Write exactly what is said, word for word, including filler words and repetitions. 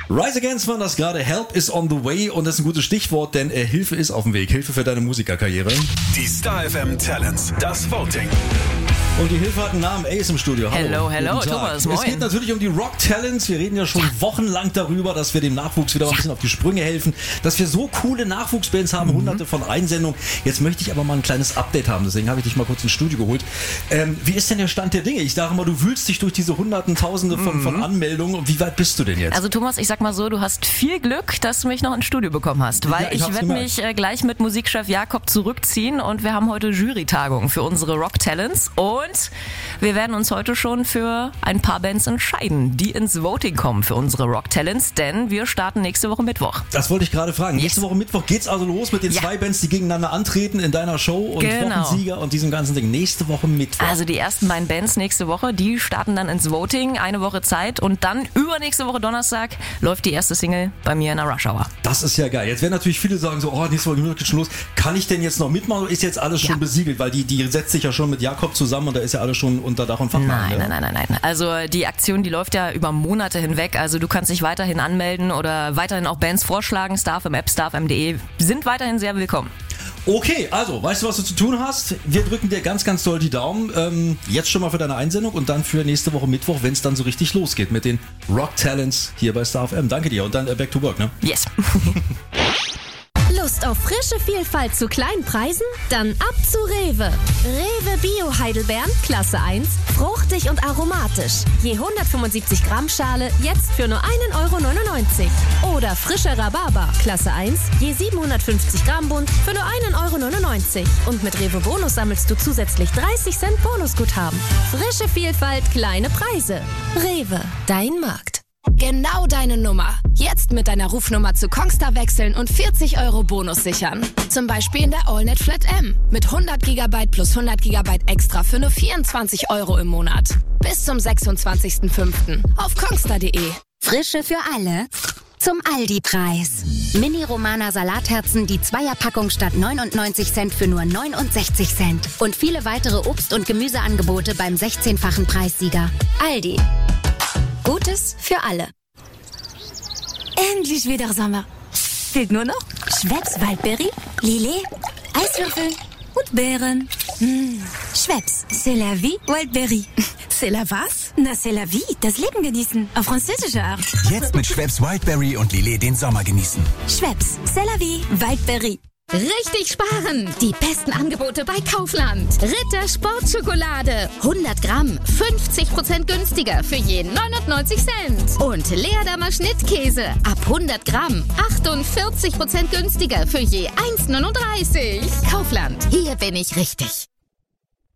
Rise Against war das gerade. Help is on the way. Und das ist ein gutes Stichwort, denn äh, Hilfe ist auf dem Weg. Hilfe für deine Musikerkarriere. Die Star F M Talents, das Voting. Und die Hilfe hat einen Namen. Ace im Studio. Hello, Hallo, hello, Thomas, moin. Es geht natürlich um die Rock Talents. Wir reden ja schon ja. wochenlang darüber, dass wir dem Nachwuchs wieder mal ein bisschen auf die Sprünge helfen. Dass wir so coole Nachwuchsbands haben, mhm. hunderte von Einsendungen. Jetzt möchte ich aber mal ein kleines Update haben. Deswegen habe ich dich mal kurz ins Studio geholt. Ähm, wie ist denn der Stand der Dinge? Ich sage mal, du wühlst dich durch diese hunderten, tausende von, mhm. von Anmeldungen. Wie weit bist du denn jetzt? Also Thomas, ich sag mal so, du hast viel Glück, dass du mich noch ins Studio bekommen hast. Weil ja, ich, ich werde mich äh, gleich mit Musikchef Jakob zurückziehen. Und wir haben heute Jurytagung für unsere Rock Talents. Und wir werden uns heute schon für ein paar Bands entscheiden, die ins Voting kommen für unsere Rock Talents, denn wir starten nächste Woche Mittwoch. Das wollte ich gerade fragen. Yes. Nächste Woche Mittwoch geht's also los mit den ja. zwei Bands, die gegeneinander antreten in deiner Show und genau. Wochensieger und diesem ganzen Ding. Nächste Woche Mittwoch. Also die ersten beiden Bands nächste Woche, die starten dann ins Voting, eine Woche Zeit und dann übernächste Woche Donnerstag läuft die erste Single bei mir in der Rush Hour. Das ist ja geil. Jetzt werden natürlich viele sagen so, oh, nächste Woche geht schon los. Kann ich denn jetzt noch mitmachen oder ist jetzt alles schon ja. besiegelt? Weil die, die setzt sich ja schon mit Jakob zusammen und da ist ja alles schon unter Dach und Fach. Nein, nein, nein, nein, nein. Also die Aktion, die läuft ja über Monate hinweg. Also du kannst dich weiterhin anmelden oder weiterhin auch Bands vorschlagen. Star F M App, star f m punkt de sind weiterhin sehr willkommen. Okay, also, weißt du, was du zu tun hast? Wir drücken dir ganz, ganz doll die Daumen. Ähm, jetzt schon mal für deine Einsendung und dann für nächste Woche Mittwoch, wenn es dann so richtig losgeht mit den Rock Talents hier bei Star F M. Danke dir und dann äh, back to work, ne? Yes. Lust auf frische Vielfalt zu kleinen Preisen? Dann ab zu Rewe. Rewe Bio Heidelbeeren, Klasse eins, fruchtig und aromatisch. Je hundertfünfundsiebzig Gramm Schale, jetzt für nur einen Euro neunundneunzig. Oder frischer Rhabarber, Klasse eins, je siebenhundertfünfzig Gramm Bund, für nur einen Euro neunundneunzig. Und mit Rewe Bonus sammelst du zusätzlich dreißig Cent Bonusguthaben. Frische Vielfalt, kleine Preise. Rewe, dein Markt. Genau deine Nummer. Jetzt mit deiner Rufnummer zu Kongstar wechseln und vierzig Euro Bonus sichern. Zum Beispiel in der AllNet Flat M. Mit hundert Gigabyte plus hundert Gigabyte extra für nur vierundzwanzig Euro im Monat. Bis zum sechsundzwanzigsten fünften auf kongstar punkt de. Frische für alle. Zum Aldi-Preis. Mini-Romana Salatherzen, die Zweierpackung statt neunundneunzig Cent für nur neunundsechzig Cent. Und viele weitere Obst- und Gemüseangebote beim sechzehnfachen Preissieger. Aldi. Gutes für alle. Endlich wieder Sommer. Fehlt nur noch Schweppes Waldbeere, Lillet, Eiswürfel und Beeren. Mmh. Schweppes, c'est la vie, Waldbeere. C'est la was? Na, c'est la vie, das Leben genießen. Auf französische Art. Jetzt mit Schweppes Wildberry und Lillet den Sommer genießen. Schweppes, c'est la vie, Waldbeere. Richtig sparen! Die besten Angebote bei Kaufland. Ritter Sportschokolade. hundert Gramm, fünfzig Prozent günstiger für je neunundneunzig Cent. Und Leerdammer Schnittkäse. Ab hundert Gramm, achtundvierzig Prozent günstiger für je eins neununddreißig. Kaufland, hier bin ich richtig.